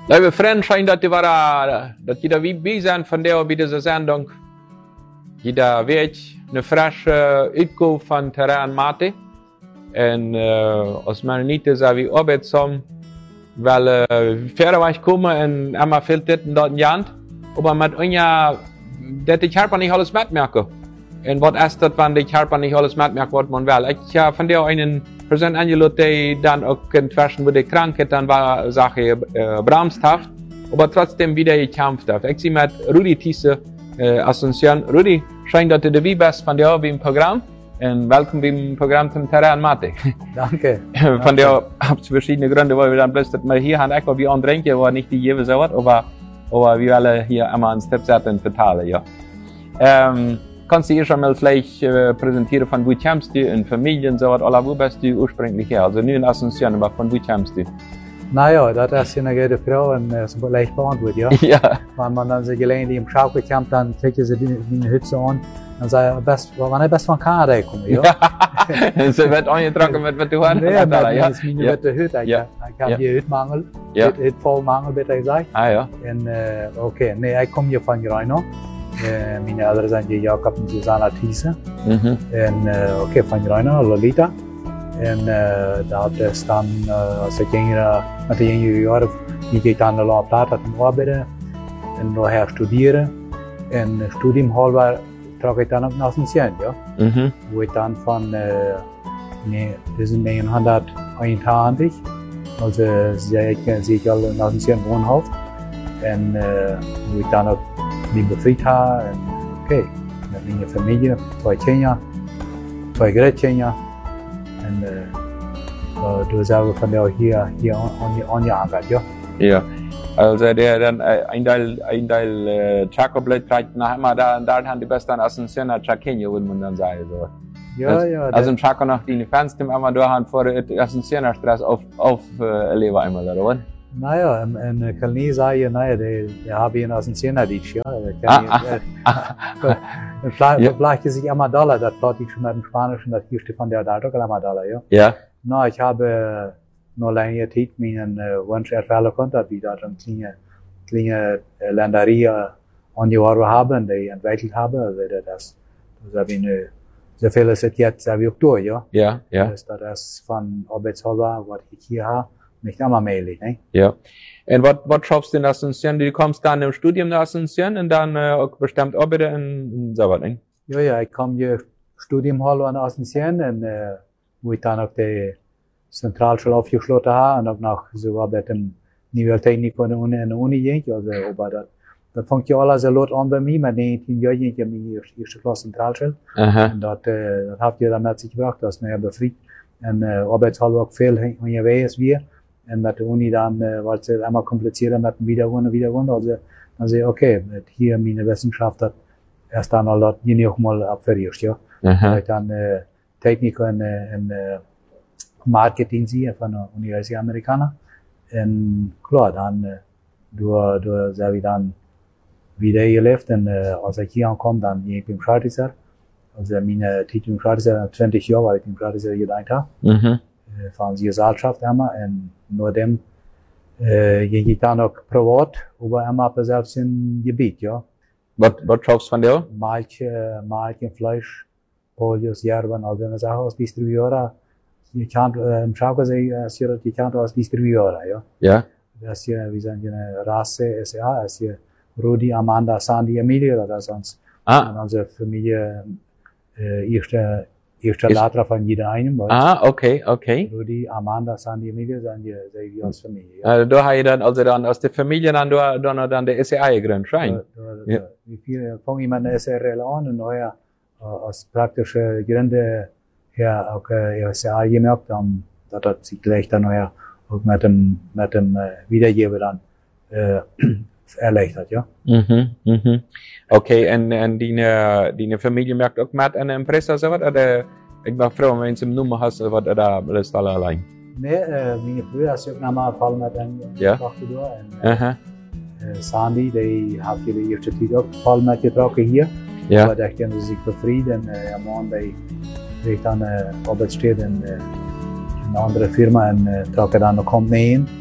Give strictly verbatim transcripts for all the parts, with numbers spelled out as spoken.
Liebe Freunde, schön, dass ihr war, dass ihr da wie sind von der bei dieser Sendung. Jeder wird eine frische Uitko von Terrain Mate. Und uh, als wir nicht so wie Arbeit haben, weil uh, verder was kommen und immer viel Titten dort in Jand. Aber mit uns, dass ich halt nicht alles mitmerke. Und was ist das, wenn ich halt nicht alles mitmerke, was man will. Ich uh, von der einen Person angelassen, die dann auch inzwischen mit der Krankheit dann war, Sache uh, bremshaft, aber trotzdem wieder gekämpft hat. Ich sehe mit Rudi Thiesse uh, Ascension. Rudi, schön, dass du dabei bist von der beim Programm. Und willkommen beim Programm zum Terrain Mate. Danke. Von der habt es verschiedene Gründe, weil wir dann bloß, dass wir hier haben, auch wie andere trinken, aber nicht die jeweils so was, aber, aber wir alle hier einmal einen Step setzen verteilen, ja. Ähm, kannst du dir schon mal vielleicht äh, präsentieren, von wo kommst du, in Familien, so was, oder wo bist du ursprünglich her? Also nicht in Ascension, aber von wo kommst du? Naja, das ist eine gute Frage und das ist leicht beantwortet, ja. Ja. Wenn man dann sich gelegentlich im Schaukel kommt, dann kriegt sie die, die Hütze an. Dann sage ich, best, wann ich best von Kanada komme, ja? Ja. So wird angetragen mit, was du hast. Nee, mit, ja. Das ist meine ja. Mit der Hütte. Ich, ja. ich habe ja. hier Hüttmangel, ja. Hüttvollmangel, bitte gesagt. Ah, ja. Und, äh, okay, nee, ich komme hier von Greino. Äh, meine Eltern sind hier Jakob und Susanna Thiesse. Mhm. Und, äh, okay, von Greino, Lolita. Und, äh, da hat es dann, äh, als ich jüngere, mit den jüngeren Jahren, ich gehe dann in La Plata zum Arbeiten und nachher studieren. Und Studium halber trage ich dann auch nach Ascension, ja. Mhm. Wo ich dann von, äh, nee, das ist neunzehnhunderteinundzwanzig, also sehe ich, sehe ich alle nach Ascension wohnhaft. Und, äh, wo ich dann auch mich befreit habe, und, okay, mit meiner Familie, zwei Kinder, zwei Großkinder. Und, äh, du sagst von der hier, hier angeangelt, ja. Ja. Also der dann ein Teil, ein Teil äh, Chaco-Blät trägt nach immer da, da haben die besten Ascension Chaqueño, würde man dann sagen. So. Ja, also, ja. Also im Chaco noch die Fans, die immer da haben vor der Ascension Straße auf, auf äh, erleben einmal, oder? Naja, in, in Kalni sage ich, naja, die, die haben hier in Ascension dich, ja. Ah, Vielleicht vielleicht sich immer Dollar, das plot ich schon mit dem Spanischen, das hier steht von der Dato, immer Dollar, ja. Ja. Na, ich habe noch länger Zeit meinen äh, Wunsch erfüllen konnte, wie da eine kleine, kleine äh, Länderie angeworfen haben, die ich entwickelt habe. Also das, das habe ich eine, so viel ist es jetzt, habe ich auch durch, ja. Ja, ja. Das ist das von Arbeitshalber, was ich hier habe, nicht immer mählich, ne? Ja. Und was, was schaffst du in Ascension? Du kommst dann im Studium nach Ascension und dann äh, auch bestimmt arbeiten in, in Sabbat, ne? Ja, ja, ich komme hier Studium halber an Ascension und, äh, wo ich dann auch die Zentralschule aufgeschlossen habe und auch noch sogar bei dem Niveau-Technik an der Uni, an der Uni ging. Also, aber das, das fängt ja alles so lot an bei mir. Mit neunzehn Jahren ging ich in die erste Klasse Zentralschule. Aha. Und das, äh, das habt ihr dann mit sich gebracht, das ist mir befreit. Und, äh, arbeitshalber auch viel unterwegs wir. Und mit der Uni dann, äh, war es immer komplizierter mit dem Wiederholen und Wiederholen. Also, dann sehe ich, okay, hier meine Wissenschaft hat erst dann all das, hier auch mal abverriert, ja. Aha. Dann, äh, Technik und, äh, und, äh, Marketing sie von der Universität Amerikaner. Und klar, dann, äh, du, du, sag ich dann, wieder gelebt, und, äh, als ich hier ankomme, dann ging ich im Schadisser. Also, meine Titel im Schadisser, zwanzig Jahre, weil ich im Schadisser gedient habe. Mhm. Äh, von der Gesellschaft immer, und nur dem, äh, ging ich dann auch privat, aber immer bei selbst im Gebiet, ja. Was, was schaffst du von dir? Milch, äh, Milch und Fleisch, Polios, Jerben, also eine Sache aus Distributoren. Ich kann, äh, im Schaukasee, äh, ich kann aus Distributoren, ja. Ja. Das hier, wie sagen, eine Rasse, S A, das hier, Rudi, Amanda, Sandy, Emilia, oder sonst. Ah. Und unsere Familie, äh, erste, erste Latra von jeder einem. Ah, okay, okay. Rudi, Amanda, Sandy, Emilia, sind die, sind die als Familie, ja. Also, da habe ich dann, also dann aus der Familie dann, da, dann, dann der S A gegründet, schein. Ja. Wie viele, fange ich mit der S R L an, und nachher, äh, aus praktische Gründe, ja, auch, äh, S A gemerkt, dann, das hat sich gleich dann nachher auch mit dem, mit dem, äh, Wiedergeber dann, äh, erleichtert, ja. Mhm, mhm. Okay, und, und deine, deine Familie merkt auch mit einer Impressa, so was, oder, ich mag froh, wenn du eine Nummer hast, was, oder, bist du allein? Nee, äh, meine Brüder hast du auch nochmal Fall mit einem, ja. Tochter da, und, äh, aha. Äh, Sandy, die hat für die erste Zeit auch Fall mit getragen hier. Ja. Aber da können sie sich befrieden, äh, am Morgen, die, die dann, äh, Arbeitsstelle in, äh, in eine andere Firma, und, äh, tragen dann noch kommt hin.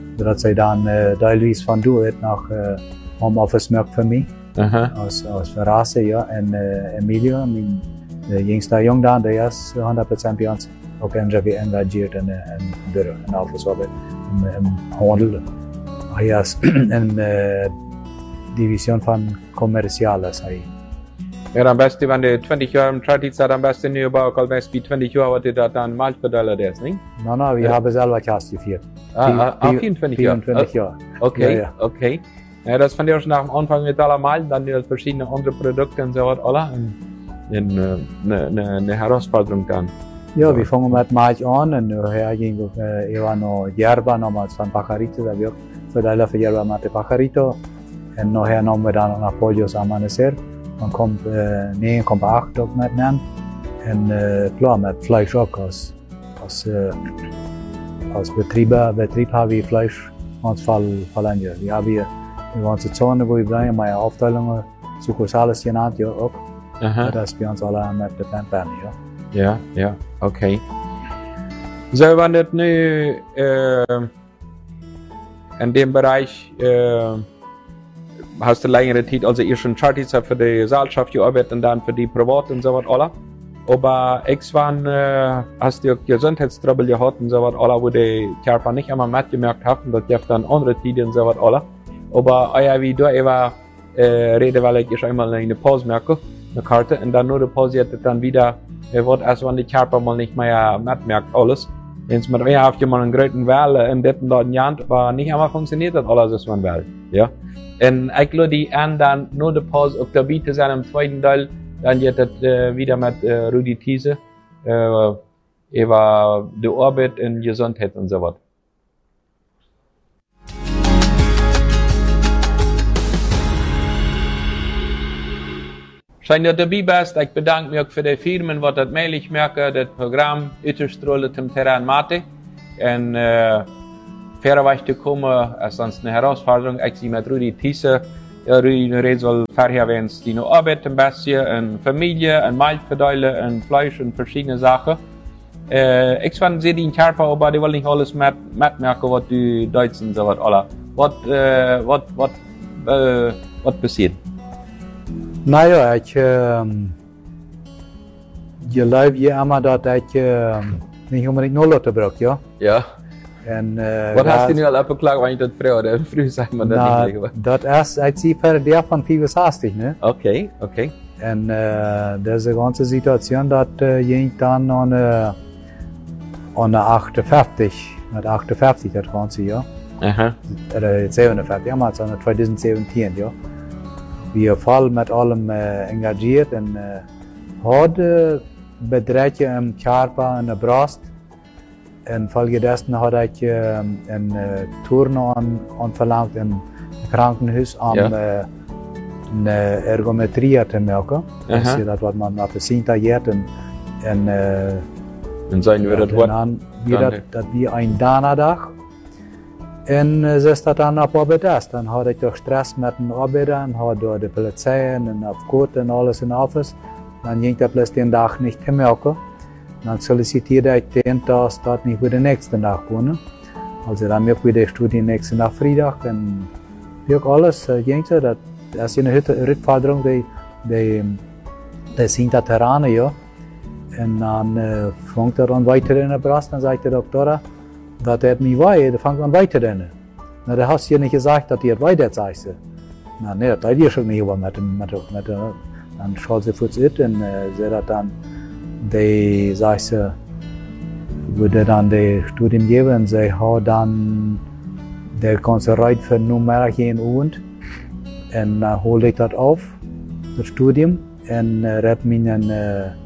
zodat zij dan uh, teilweise van doen nach uh, Homeoffice merkt für mich. Aha. Aus, aus Verrasse, ja. Und uh, Emilio, mein uh, jüngster Jung dann, der ist hundert Prozent bei uns auch engagiert in im Büro, in Office-Arbeit, im, im Handel. Hij is in uh, Division von Kommerziales. Ja, am besten, wenn du zwanzig Jahre im Tradit seid, am besten nicht über zwanzig Jahre, was du da dann mal verteilt hast, nicht? Nein, nein, wir ja. haben selber Kast geführt. Ah, ah, vierundzwanzig Jahre? vierundzwanzig Jahre. Okay, ja, ja. okay. Ja, das fand ich auch schon nach dem Anfang mit allermal, dann die verschiedene andere Produkte und so was, alle. Eine, eine, eine Herausforderung dann. Ja, wir fangen mit Mai an und nachher ging äh, ich war noch Yerba nochmals von Pajarito, da wir verteilen für Yerba Mate Pajarito. Und nachher nehmen wir dann noch Pollos Amanecer. Man kommt äh, neun Komma acht mitnehmen. Und äh, klar, mit Fleisch auch aus, aus, äh, aus Betrieb, Betrieb haben wir Fleisch uns verlängert. Wir haben hier die ganze Zone, wo wir bleiben, meine Aufteilungen, Sukursales genannt, ja auch. Aha. Das ist bei uns alle mit der Band, ja. Ja, ja, okay. So, wenn das nu äh, in dem Bereich äh, hast du längere Zeit, also ihr schon Charties für die Gesellschaft gearbeitet und dann für die Privat und so was alle. Aber irgendwann äh, hast du Gesundheitstrubel gehabt und so was alle, wo die Körper nicht einmal mitgemerkt haben, das gibt dann andere Tiden und so was alle. Aber euer wie du immer äh, rede, weil ich einmal eine Pause merke, eine Karte, und dann nur die Pause dann wieder, äh, wird erst wenn die Körper mal nicht mehr mitmerkt alles. Wenn man mir auf jemand einen großen Welle in diesem dort Jahr war nicht einmal funktioniert hat alles, was man will, ja. Und ich glaube, die an dann nur die Pause auf der Biete sein im zweiten Teil, dann geht das äh, wieder mit äh, Rudi Thiese, äh, über die Arbeit in Gesundheit und so was. Schön, dass du dabei bist. Ich bedanke mich auch für die Firmen, die das möglich machen, das Programm Utterstrahlen zum Terrain Mate. Und äh, fairerweise zu kommen, ist sonst eine Herausforderung. Ich sehe mit Rudi Thiese, ja, Rudi soll vorher wenn es die Arbeit ein bisschen, in Familie, in Milch verteilen, in Fleisch und verschiedene Sachen. Äh, ich fand sie den Körper, aber die wollen nicht alles mit, mitmerken, was die Deutschen so was alle. Was, äh, was, was, äh, was passiert? Naja, ich, äh, geloof je immer, dat ik uh, niet unbedingt nur Leute brauche, ja. Ja. En, uh, Wat hast du nu al opgeklaagd, want je dat vrouw, dat vroeg zei maar dat na, niet liggen. Dat is, ik zie per der van vierenzestig, ne? Oké, okay, oké. Okay. En uh, deze ganze Situation, dat uh, ging dan aan, uh, aan achtenvijftig, met achtenvijftig dat ganze, ja. Aha. Uh, zevenenvijftig, ja, maar het is twintig zeventien, ja. Wir voll mit allem uh, engagiert en uh, hadden bedrijfje im Körper in der Brust. Infolgedessen hatte ich äh, einen äh, Turner an, anverlangt im Krankenhaus, um ja. äh, eine Ergometrie zu machen. Das ist das, was man auf der Sinta geht. Und, und, äh, und sagen wir das Wort? Das wie ein Donnerstag. Und es ist das dann ab Arbeit ist. Dann hatte ich doch Stress mit den Arbeitern, hatte die Polizei und auf Court und alles in Office. Dann ging das plötzlich den Tag nicht zu merken. Dann solicitierte ich den, dass das nicht für den nächsten Tag kommt. Also dann möchte ich die Studie nächsten Tag Freitag. Und wirklich alles äh, ging so. Das ist eine Herausforderung, die, die, die sind da Terrain, ja. Und dann äh, fängt er an weiter in der Brust. Dann sagt der Doktor, das hat mich weh, dann fängt an weiter in. Na, da hast du ja nicht gesagt, dass die weiter zeigst. Na, ne, das weiß ich schon nicht, aber mit dem, mit dem, mit dem, dann schaut sie kurz it und äh, sie hat dann die, sag sie, würde dann die Studium geben und sie hat dann der ganze Reit für Nummer gehen und und dann hole ich das auf, das Studium, und äh, red mich dann äh, äh,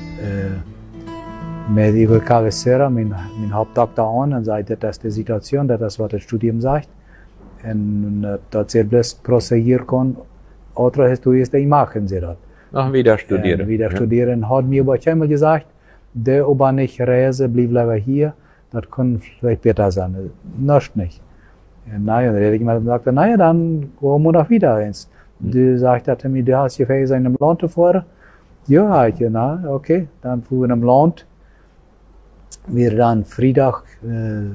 mit Igor Cabecera, mein, mein Hauptdoktor an und sagt, das ist die Situation, das ist, was das Studium sagt. Und äh, dass sie das proseguieren kann, andere Historie ist, die machen sie das. Noch wieder studieren. Und wieder ja. studieren. Hat mir aber einmal gesagt, der aber nicht reise, blieb lieber hier, das kann vielleicht besser sein. Nicht nicht. Und naja, dann hätte ich mal gesagt, naja, dann gehen wir noch wieder eins. Mhm. Die sagte mir, du hast hier in einem Land vor. Ja, ich, na, okay, dann fuhren wir im Land. Wir dann Freitag äh,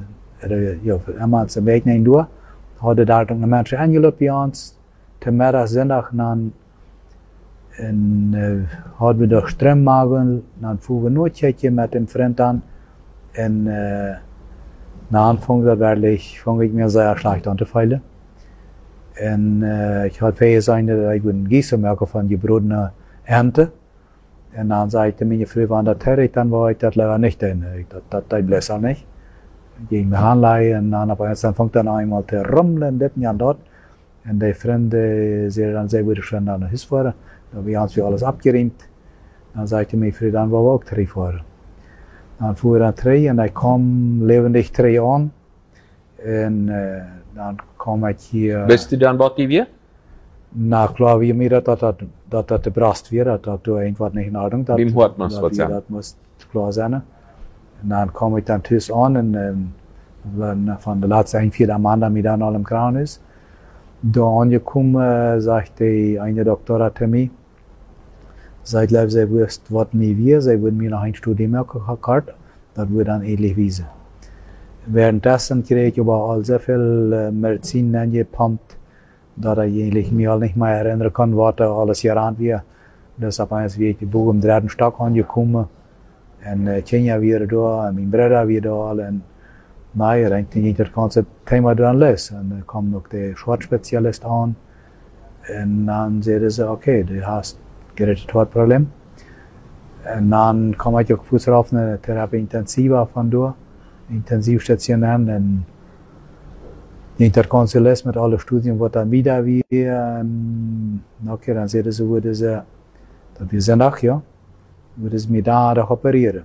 ja, einmal zum Weg nicht durch, hadden daar een mensen aangelopen bij ons, te middag, zondag, dan en, uh, hadden we door stroommagen, dan voeren we een nootje met een vriend aan, en uh, na Anfang, dat werkelijk, vang ik me zeer slecht aan te vallen. En uh, ik had veel zijn dat ik een gießen merken van die broodene Ernte. En dan zei ik mijn vrouw van dat her, dan wou ik dat leider niet in. Dat, dat, dat besser nicht. Ging me aanleiden en dan, dan vangt dan eenmaal te rummelen, dit en dat. En die vrienden zeiden dan, zij wilden schon naar huis voeren. Dan hebben we ons weer alles abgerimd. Dan zei ik mijn vrouw, dan wou we ook terug voeren. Dan voer dan terug en ik kwam levendig terug aan. En uh, dan kwam ik hier... Bist u dan wat die weer? Nou, klar, wie mir dat dat dat dat de brast weer, dat dat door irgendwas nicht in Ordnung, dat Wem hoort man wat dat muss klar sein. En dan kom ik dan thuis aan en, en van de laatste een vier maanden met dan al im Krankenhaus. Daar aangekomen, zegt die eine Doktor zu mir, zij glaube zij wist wat mir wir, zij würden mir noch ein Studium gekart, dat würde dann ähnlich wiesen. Währenddessen kreeg ik aber al sehr viel uh, Medizin angepumpt, dat ik eigenlijk me al niet meer herinneren kan wat er alles hier aan weer. Dus opeens weer ik boven de derde stak aangekomen. En uh, Kenia weer daar, en mijn broer weer daar. En nou ja, dan denk ik dat ganze thema dan los. En dan kwam ook de Schwarzspezialist aan. En dan zeiden ze, oké, okay, du hast gerettet het probleem. En dan kwam ik ook voet eraf naar de therapie intensiva van door. Intensivstation aan. En Interkonsules met alle Studien wordt dan wieder weer. En okay, dan zeiden ze, worden ze, dat we zondag, ja, worden ze me daar opereren.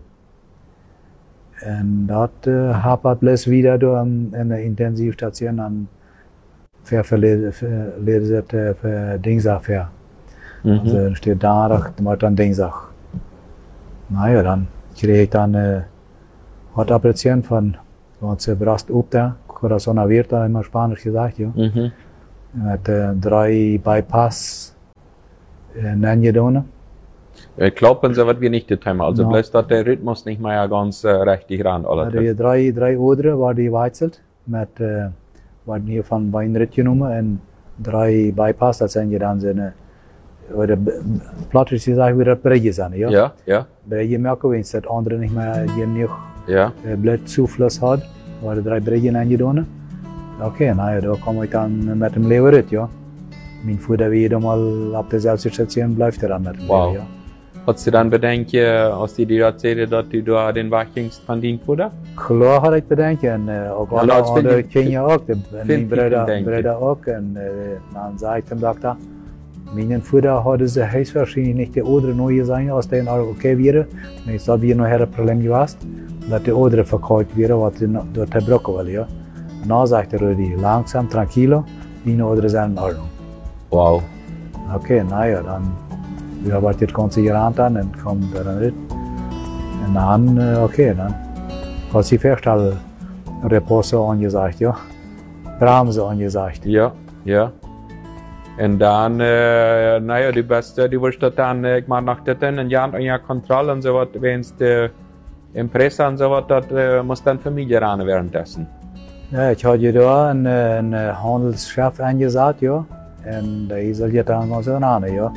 En dat uh, hapert plus wieder door in de intensivstation en verleden ze het voor dinsdag ver. Mm-hmm. Also, dan steht daar, maar dan dinsdag. Nou ja, dan kreeg ik dan uh, wat operatie van, want ze brast op daar. Corazón abierto, immer Spanisch gesagt, ja. Mhm. Met uh, drei Bypass in Angedone. Ich glaube, so wird wir nicht getan. Also no. Bloß, dass der Rhythmus nicht mehr ganz uh, richtig ran. Die drei, drei Oderen waren die weizelt, mit, uh, waren hier von Weinritt genommen und drei Bypass, das sind ja dann so eine, oder plattisch gesagt, wieder Breche sind, ja. Ja, ja. Breche merken, wenn es das andere nicht mehr genug ja. Blutzufluss hat. Waren drei Brechen eingedaan. Oké, okay, nou ja, daar kom ik dan met hem leven uit, ja. Mijn voeder weer eenmaal op dezelfde station blijft er dan met hem wow. leven, ja. Had ze dan bedenken, als die dir erzählte, dass du da den Wachingst von deinem Vater? Klar had ik bedenken, en uh, ook alle andere kinderen ook, en mijn broeder, broeder ook. En uh, dan zei ik hem dokter, mijn voeder hadden ze höchstwahrscheinlich nicht die Oder neu sein, als die oké okay wäre. Maar is dat weer nog een probleem geweest. Dat de Oder verkauft wäre, wat dort verbrochen wurde, ja. Und dann sagte Rudi, langsam, tranquilo, die Oder sind in Ordnung. Wow. Okay, naja, dann, wir haben das ganze Jahr an und kommen da dann mit. Und dann, okay, dann hat sie festgestellt, Repose angesagt, ja. Bremse angesagt. Ja, ja. Und dann, äh, naja, die Beste, die wusste dann, ich meine, nach der ein Jahr, ein Jahr Kontrolle und so was, wenn es Impressa und so was, das äh, muss dann Familie ran währenddessen. Ja, ich hatte da einen, einen Handelschef eingesagt, ja. Und der isoliert dann mal so ran, ja.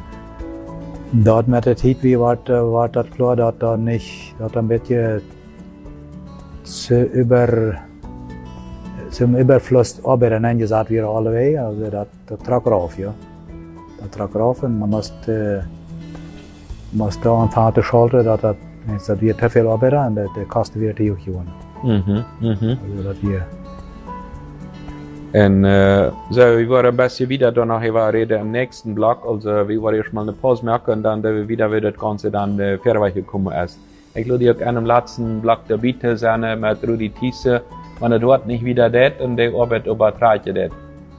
Dort mit der Zeit, wie war, war das klar, dass da nicht, dass ein bisschen zu über, zum Überfluss Arbeiten eingesagt wird, alle Wege, also das, das trag rauf, ja. Das trag rauf und man muss, äh, muss da anfangen zu schalten, dass das dat weer te veel arbeiden en de, de kosten weer te hoog geworden. Mhm, mhm. Also dat weer. En uh, so, wir waren ein bisschen wieder danach reden im nächsten Block, also wir waren erstmal eine Pause merken und dann wir wieder wie das Ganze dann äh, fertig gekommen ist. Ich glaube, auch einem letzten Block der Bitte sein mit Rudi Thiesse, wenn er dort nicht wieder das und die Arbeit überträgt das.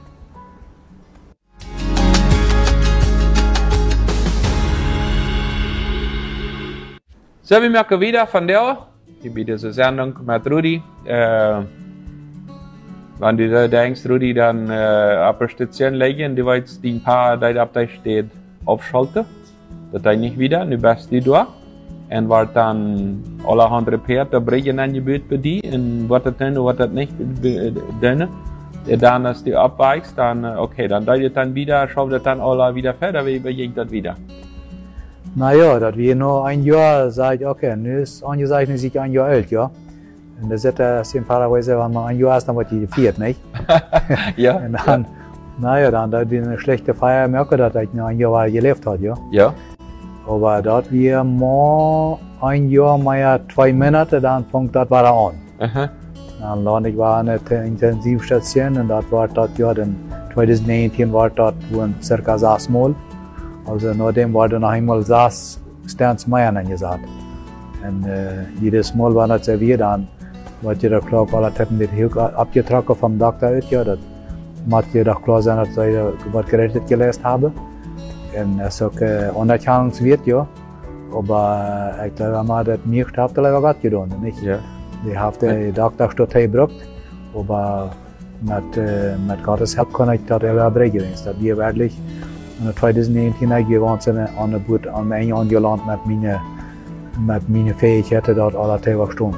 So, wir merken wieder von der, bei dieser Sendung mit Rudi, äh, wenn du denkst, Rudi, dann äh, auf der Station legen, die jetzt die ein paar, die auf der steht, aufschalten, das dann nicht wieder, du bist die da. En wordt dan allerhand repeert, dan breng je dan je buurt bij die. En wat het doen, wat het niet doen. En dan als die abweichst, dann, okay, dann da je dann wieder, schaut das dann alle wieder fertig, wie überjagt das wieder? Naja, das wir nur ein Jahr, sag ich, okay, nu ist angezeichnet sich ein Jahr alt, ja. Und das ist das in Paraguay, wenn man ein Jahr ist, dann wird die viert, nicht? Ja. Und dann, naja, dann, da die eine schlechte Feier merken, dass ich noch ein Jahr gelebt hat, ja. Ja. Aber dort wir mal ein Jahr, mehr zwei Monate, dann fängt das wieder an. Aha. Dann lande ich war eine Intensivstation und dort war das ja, dann zwanzig neunzehn war das wohl circa sechs Mal. Also nachdem war dann noch einmal sechs Sterns mehr angesagt. Und äh, jedes Mal war das serviert, dann war jeder klar, alle Treppen mit Hilfe abgetragen vom Doktor, ja, das muss jeder klar sein, dass ich was gerettet gelesen habe. Und es ist auch äh, anerkennungswert, ja. Aber ich glaube, man hat mir geschafft, das was getan, nicht? Ja. Die heeft de dokter stort gebracht, aber mit, uh, mit Gottes Hilfe kann ich das überbringen. Das wir wirklich in zwanzig neunzehn gewohnt sind an der Boot an mein angelangt mit meinen mit meinen Fähigkeiten dort alle Tage stunden.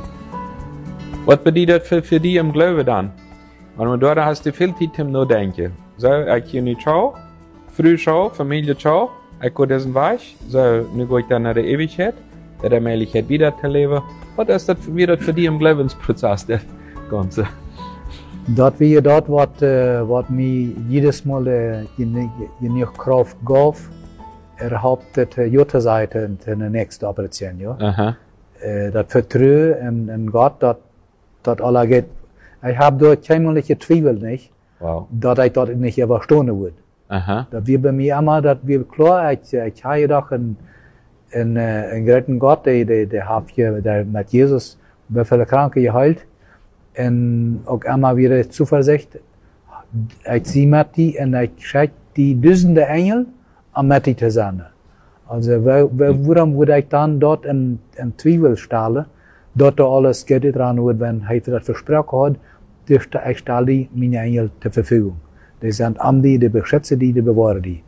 Was bedeutet das für, für dich im Glauben dann? Wenn man dort hast du viel Zeit zum Nachdenken. So, ich gehe nicht schau, früh schau, Familie schau, ich gehe diesen Weg, so, nu gehe ich dann nach der Ewigkeit, der Möglichkeit wieder zu leben. Was ist das wieder für dich im Glaubensprozess, das Ganze? Dat wie dat wat, uh, wat mij jedes Mal uh, je niet Kraft gaf, er hat het uh, jute Seite in de nächste Operation, ja. Aha. Uh, dat Vertrauen in, in Gott, dat, dat alle geht. Ich habe dort keinmal Zweifel nicht, Wow. dass ich dort nicht überstehen würde. Aha. Dat wir bei mir immer, dat wir klar, ich, ich habe doch einen, einen, einen großen Gott, der, der, der hat hier, der mit Jesus bei viele Kranke geheilt. Und auch immer wieder Zuversicht. Ich sehe mit die und ich schaue die Dutzende Engel am mit die zusammen. Also, warum würde ich dann dort in, in Zweifel stellen, dort alles geht dran wird, wenn er das versprochen hat, ich stelle die meine Engel zur Verfügung. Die sind am die, die beschützen die, die bewahren die.